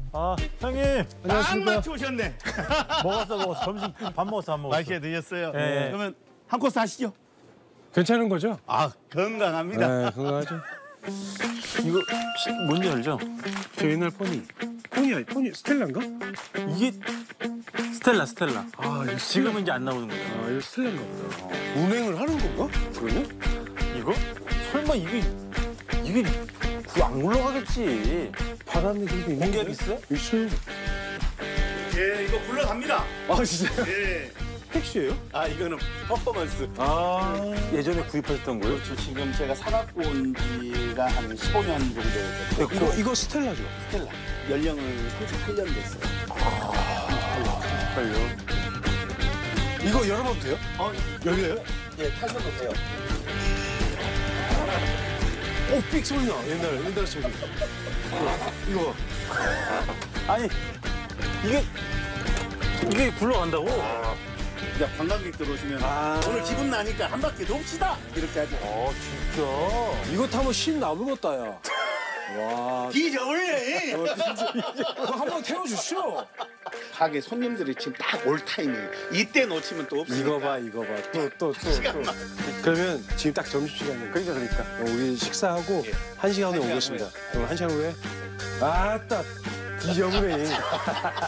아, 형님. 딱 안녕하십니까. 맞춰 오셨네. 먹었어. 점심 밥 먹었어, 안 먹었어. 맛있게 드셨어요. 네. 그러면 한 코스 하시죠. 괜찮은 거죠? 아, 건강합니다. 네, 건강하죠. 이거 뭔지 알죠? 저 옛날 포니 스텔라인가? 이게 스텔라. 아, 이거 지금은 이제 안 나오는 거예요. 아, 이거 스텔라인가 보다. 운행을 하는 건가? 그러면? 이거? 설마 이게 그거 안 굴러가겠지. 바람이 그렇게 공기압 있어요? 있어요. 예, 이거 굴러갑니다. 아, 진짜요? 예. 택시예요? 아, 이거는 퍼포먼스. 아, 예전에 구입하셨던 거예요? 그렇죠. 지금 제가 사갖고 온 지가 한 15년 정도 됐고. 이거 스텔라죠? 스텔라. 연령은 38년 됐어요. 빨려. 이거 열어봐도 돼요? 열려요? 예, 타셔도 돼요. 삑 소리 나. 옛날 소리. 이거. 아니 이게 굴러간다고? 이제 관광객들 오시면 오늘 기분 나니까 한 바퀴 돕시다 이렇게 하죠. 진짜. 이거 타면 심 나무겠다, 야. 와. 기저울래. 한번 태워주시오. 가게 손님들이 지금 딱 올 타이밍. 이때 놓치면 또 없으니까. 이거 봐. 또. 그러면 지금 딱 점심시간이에요. 그러니까. 우리 식사하고 예. 1시간 후에 한 시간 오겠습니다. 그럼 1시간 후에. 아따, 뒤져보네.